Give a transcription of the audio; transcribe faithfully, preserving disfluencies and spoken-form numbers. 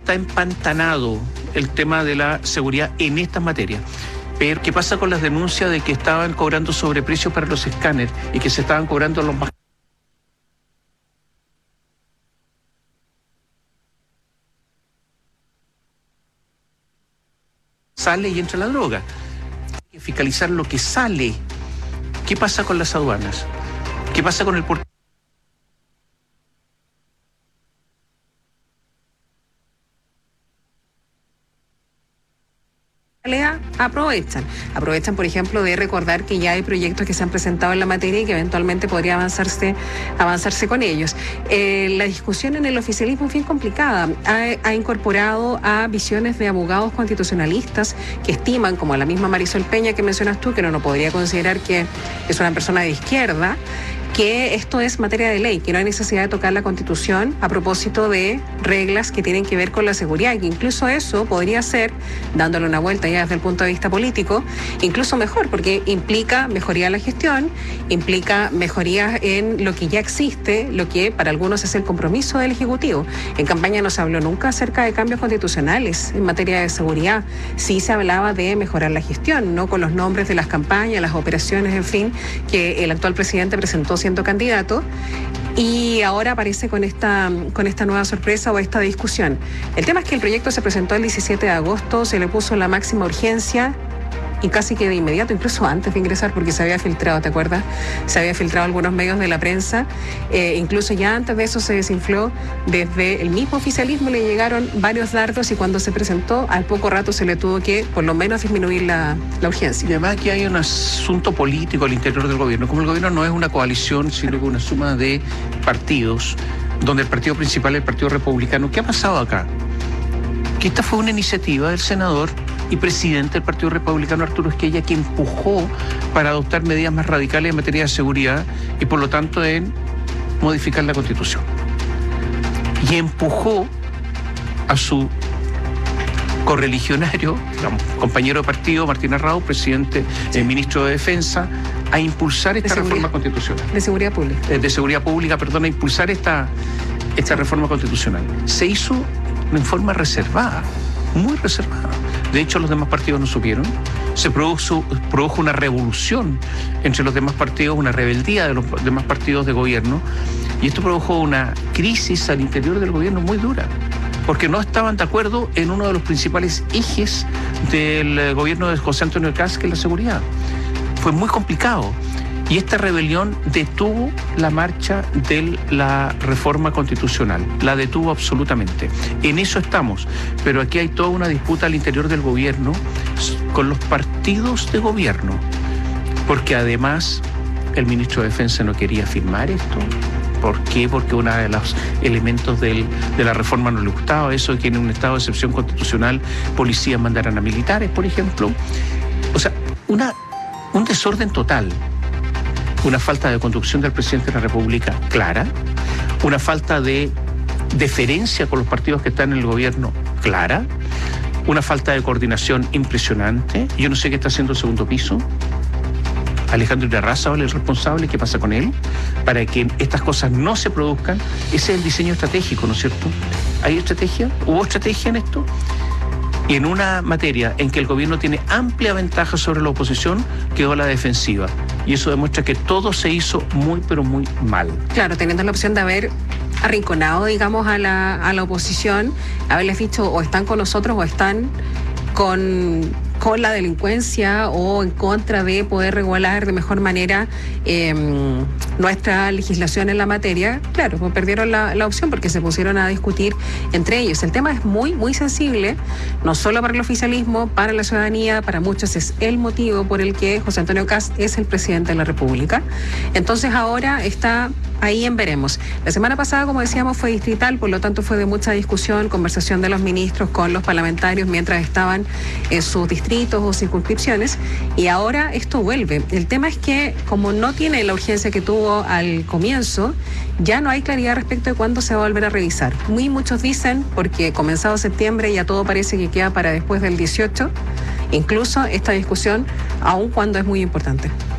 está empantanado el tema de la seguridad en estas materias. Pero, ¿qué pasa con las denuncias de que estaban cobrando sobreprecios para los escáneres y que se estaban cobrando los más... sale y entra la droga? Hay que fiscalizar lo que sale. ¿Qué pasa con las aduanas? ¿Qué pasa con el portal? Aprovechan, aprovechan por ejemplo de recordar que ya hay proyectos que se han presentado en la materia y que eventualmente podría avanzarse, avanzarse con ellos. Eh, la discusión en el oficialismo es bien complicada, ha, ha incorporado a visiones de abogados constitucionalistas que estiman, como la misma Marisol Peña que mencionas tú, que no, no podría considerar que es una persona de izquierda, que esto es materia de ley, que no hay necesidad de tocar la Constitución a propósito de reglas que tienen que ver con la seguridad, y que incluso eso podría ser, dándole una vuelta ya desde el punto de vista político, incluso mejor, porque implica mejoría en la gestión, implica mejorías en lo que ya existe, lo que para algunos es el compromiso del Ejecutivo. En campaña no se habló nunca acerca de cambios constitucionales en materia de seguridad, sí se hablaba de mejorar la gestión, no con los nombres de las campañas, las operaciones, en fin, que el actual presidente presentó siendo candidato, y ahora aparece con esta, con esta nueva sorpresa o esta discusión. El tema es que el proyecto se presentó el diecisiete de agosto, se le puso la máxima urgencia y casi que de inmediato, incluso antes de ingresar, porque se había filtrado, ¿te acuerdas? Se había filtrado algunos medios de la prensa, eh, incluso ya antes de eso se desinfló, desde el mismo oficialismo le llegaron varios dardos y cuando se presentó, al poco rato se le tuvo que, por lo menos, disminuir la, la urgencia. Y además aquí hay un asunto político al interior del gobierno. Como el gobierno no es una coalición, sino que una suma de partidos, donde el partido principal es el Partido Republicano. ¿Qué ha pasado acá? Que esta fue una iniciativa del senador y presidente del Partido Republicano, Arturo Esquella, que empujó para adoptar medidas más radicales en materia de seguridad y por lo tanto en modificar la Constitución. Y empujó a su correligionario, digamos, compañero de partido, Martín Arrau, presidente, sí. eh, ministro de Defensa, a impulsar esta reforma constitucional. De seguridad pública. Eh, de seguridad pública, perdón, a impulsar esta, esta reforma constitucional. Se hizo en forma reservada, muy reservada. De hecho, los demás partidos no supieron. Se produjo, produjo una revolución entre los demás partidos, una rebeldía de los demás partidos de gobierno, y esto produjo una crisis al interior del gobierno muy dura, porque no estaban de acuerdo en uno de los principales ejes del gobierno de José Antonio Kast, que es la seguridad. Fue muy complicado. Y esta rebelión detuvo la marcha de la reforma constitucional, la detuvo absolutamente. En eso estamos, pero aquí hay toda una disputa al interior del gobierno con los partidos de gobierno, porque además el ministro de Defensa no quería firmar esto. ¿Por qué? Porque uno de los elementos del, de la reforma no le gustaba, eso de que en un estado de excepción constitucional policías mandaran a militares, por ejemplo. O sea, una, un desorden total. Una falta de conducción del presidente de la República clara, una falta de deferencia con los partidos que están en el gobierno clara, una falta de coordinación impresionante. Yo no sé qué está haciendo el segundo piso. Alejandro Irarrázaval es el responsable, ¿qué pasa con él? Para que estas cosas no se produzcan. Ese es el diseño estratégico, ¿no es cierto? ¿Hay estrategia? ¿Hubo estrategia en esto? Y en una materia en que el gobierno tiene amplia ventaja sobre la oposición, quedó a la defensiva. Y eso demuestra que todo se hizo muy, pero muy mal. Claro, teniendo la opción de haber arrinconado, digamos, a la, a la oposición, haberles dicho o están con nosotros o están con, con la delincuencia o en contra de poder regular de mejor manera eh, nuestra legislación en la materia. Claro, pues perdieron la, la opción porque se pusieron a discutir entre ellos. El tema es muy, muy sensible, no solo para el oficialismo, para la ciudadanía, para muchos es el motivo por el que José Antonio Kast es el presidente de la República. Entonces ahora está ahí en veremos. La semana pasada, como decíamos, fue distrital, por lo tanto fue de mucha discusión, conversación de los ministros con los parlamentarios mientras estaban en sus distritos o circunscripciones, y ahora esto vuelve. El tema es que, como no tiene la urgencia que tuvo al comienzo, ya no hay claridad respecto de cuándo se va a volver a revisar. Muy muchos dicen, porque comenzado septiembre ya todo parece que queda para después del dieciocho, incluso esta discusión, aun cuando es muy importante.